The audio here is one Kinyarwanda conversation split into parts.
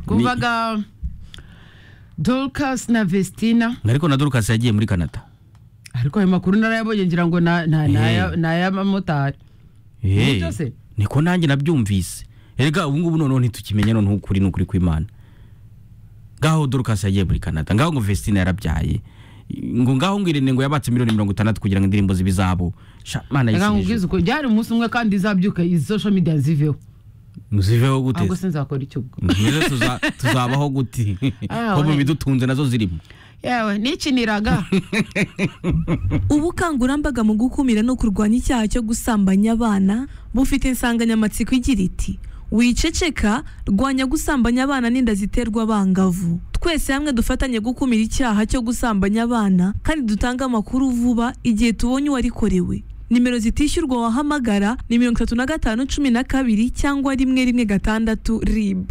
kuvaga Dorcas na Vestina. Ariko na Dorcas yagiye muri Canada. Ariko ayo makuru narayabonye ngira ngo na ya mamotari. Niko nanjye nabyumvise. Erega ubu ngubu none ntitukimenya none ukuri kw'Imana. Ngaho Dorcas yagiye muri Canada. Ngaho ngo Vestina yarabyaye. Ngo ngaho ngirene ngo yabatse $60 kugira ngo indirimbo zibizabo. Mana yisi. Ngangubwiza uko byari umunsi umwe kandi izabyuka social media ziveho. Muziveho gute? Ahubwo sinzakora icyo ubwo. Nizo tuzabaho gute? Ko mu bidutunze nazo zirimo. Yewe nikiniraga. Ubukangurambaga mu gukumira no kurwanya icyaha cyo gusambanya abana bufite insanganyamatsiko igira iti wiceceka rwanya gusambanya abana n'inda ziterwa abangavu. Twese hamwe dufatanye gukumira icyaha cyo gusambanya abana kandi dutanga amakuru vuba igihe tubonye uwarikorewe. Nimero zitishyurwa wahamagara ni 3512 cyangwa 116 RIB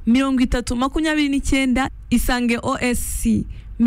3029 Isange OSC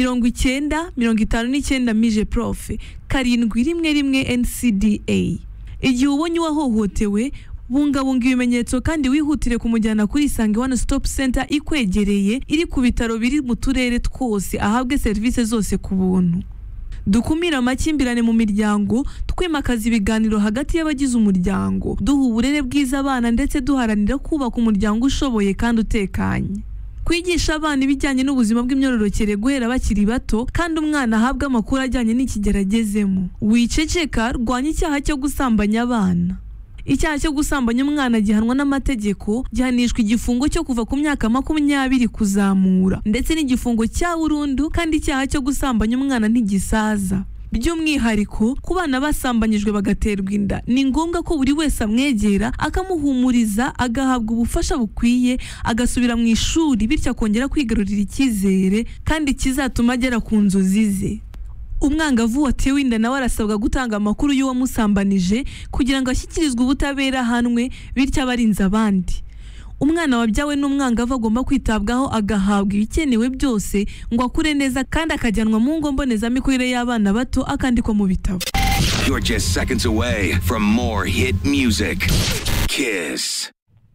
9059 Mije Prof 711 NCDA. Igihe ubonye uwahohotewe bungabunga ibimenyetso kandi wihutire kumujyana kuri Isange One Stop Center ikwegereye iri ku bitaro biri mu turere twose ahabwe serivisi zose ku buntu. Dukumira amakimbirane mu miryango, twimakaza ibiganiro hagati y'abagize umuryango, duha uburere bwiza abana ndetse duharanira kubaka umuryango ushoboye kandi utekanye. Kwigisha abana ibijyanye n'ubuzima bw'imyororokere guhera bakiri bato kandi umwana ahabwa amakuru ajyanye n'ikigeragezemo. Wiceceka rwanya icyaha cyo gusambanya abana. Icyaha cyo gusambanya umwana gihanwa n'amategeko, gihanishwa igifungo cyo kuva ku myaka 20 kuzamura ndetse n'igifungo cya burundu, kandi icyaha cyo gusambanya umwana ntigisaza. By'umwihariko ku bana basambanyijwe bagaterwa inda ni ngombwa ko buri wese amwegera akamuhumuriza, agahabwa ubufasha bukwiye, agasubira mu ishuri bityo akongera kwigarurira icyizere kandi kizatuma agera ku nzozi ze. Umwangavu watewe inda nawe arasabwa gutanga amakuru y'uwamusambanije kugira ngo ashyikirizwe ubutabera hanwe bityo abarinze abandi. Umwana wabyawe n'umwangavu agomba kwitabwaho agahabwa ibikenewe byose ngo akure neza kandi akajyanwa mu ngo mbonezamikurire y'abana bato akandikwa mu bitabo. You're just seconds away from more hit music. Kiss.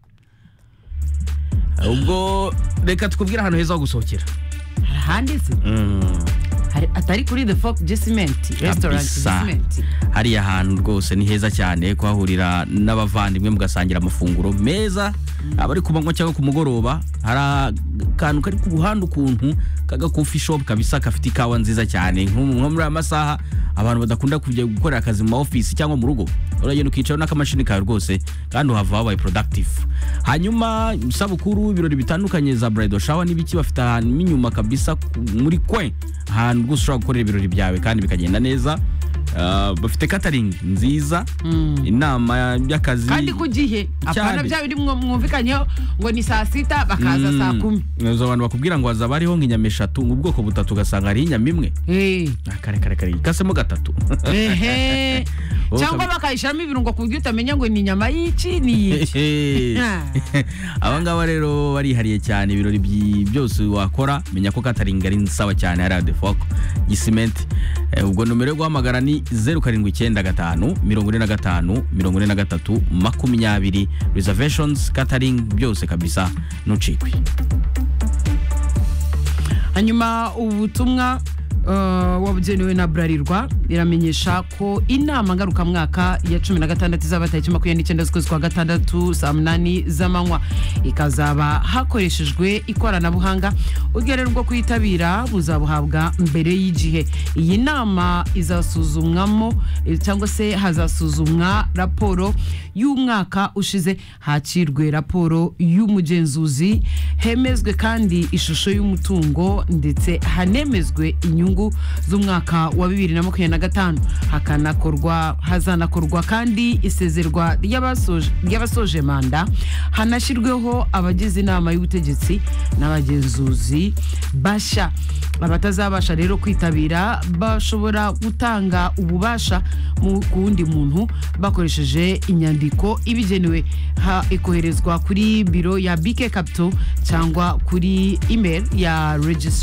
Ubwo reka tukubwira ahantu heza ho gusohokera. Handitse. Atari kuri The Folk Cement Restaurant Cement. Hari ahantu rwose ni heza cyane kwahurira n'abavandimwe mugasangira amafunguro meza, abari kubanywa cyangwa ku mugoroba. Hari akantu kari ku buhanda ukuntu kaga coffee shop kabisa kafite ikawa nziza cyane nko muri amasaha abantu badakunda kujya gukorera akazi mu office cyangwa mu rugo. Uragenda ukicara n'akamashini kawe rwose kandi uhava wabaye productive. Hanyuma sabukuru ibirori bitandukanye za bridal shower n'ibiki bafite ahantu inyuma kabisa muri kwe ahantu rwose ushobora gukorera ibirori byawe kandi bikagenda neza. Bafite catering nziza, inama y'akazi kandi ku gihe apana bya biri mwumvikanyeho ngo ni saa 6 bakaza saa 10. Nazo abantu bakubwira ngo hazaba hariho nk'inyameshatu ubwoko butatu gasanga ari inyama imwe. Kare kasemo gatatu. Cyangwa bakayishamo ibirungo ku buryo utamenya ngo ni inyama y'iki ni iki. Abangaba rero barihariye cyane ibirori byose wakora, menya ko catering ari nsawa cyane hari The Folk Cement. Ubwo numero yo guhamagara ni 0795 45 43 20. Reservations, catering byose kabisa nucikwi. Hanyuma ubutumwa wabugenewe na Brarirwa iramenyesha ko inama ngarukamwaka ya 16 izaba tariki 29 z'ukwezi kwa gatandatu saa 8 z'amanywa ikazaba hakoreshejwe ikoranabuhanga. Ugererwa kwitabira buzabuhabwa mbere y'igihe. Iyi nama izasuzumwamo cyangwa se hazasuzumwa raporo y'umwaka ushize, hakirwe raporo y'umugenzuzi, hemezwe kandi ishusho y'umutungo ndetse hanemezwe inyungu z'umwaka wa 2025. Hazanakorwa kandi isezerwa ry'abasoje manda, hanashyirweho abagize inama y'ubutegetsi n'abagenzuzi basha. Abatazabasha rero kwitabira bashobora gutanga ububasha mu kundi muntu bakoresheje inyandiko ibigenewe, ikoherezwa kuri biro ya BK Capital cyangwa kuri email ya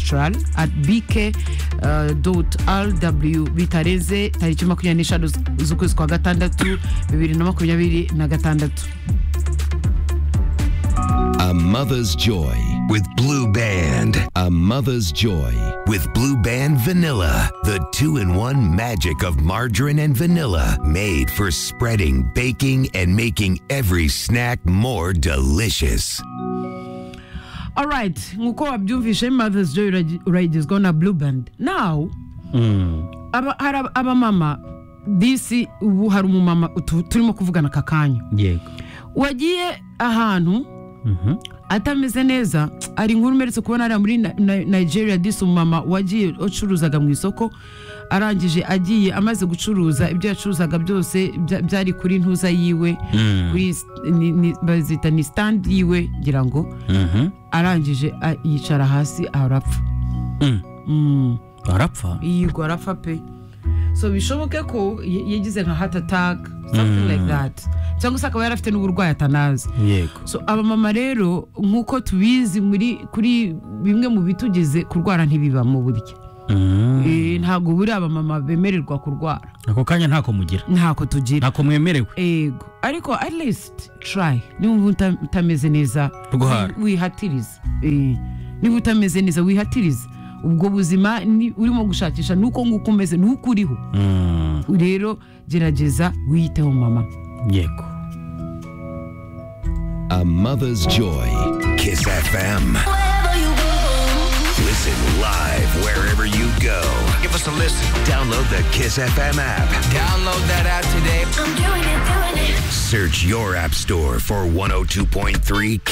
registrar@bk.rw bitareze tariki 25 z'ukwezi kwa gatandatu 2026. A mother's joy. with Blue Band. A mother's joy with Blue Band Vanilla. The 2-in-1 magic of margarine and vanilla. Made for spreading, baking, and making every snack more delicious. Alright, nkuko wabyumvishe Mother's Joy urayigezwaho na Blue Band. Now, aba mama disi ubu hari umumama turimo kuvugana kakanya. Yego. Wagiye ahantu atameze neza, ari inkuru meretse kubona ari muri Nigeria disi umumama wagiye ucuruzaga mu isoko, arangije agiye amaze gucuruza ibyo yacuruzaga byose byari kuri ntuza yiwe, kuri bazita ni stand yiwe ngira ngo, arangije yicara hasi arapfa. Arapfa? Yego arapfa pe. So bishoboke ko yagize nka heart attack, something like that. Cyangwa se akaba yarafite n'uburwayi atanazi. Yego. So abamama rero nkuko tubizi kuri bimwe mu bitugeze kurwara ntibiba mu buryo. Ntago buri abamama bemererwa kurwara. Ako kanya ntako mugira. Ntako tugira. Ntako mwemerewe. Ego. Ariko at least try. Niba utameze neza wihatirize. Niba utameze neza wihatirize. Ubwo buzima urimo gushakisha nuko nguko umeze nuko uriho. Rero gerageza wiyiteho mama. Yego. A mother's joy. Kiss FM. Listen live wherever you go. Give us a listen. Download the Kiss FM app. Download that app today. Search your app store for 102.3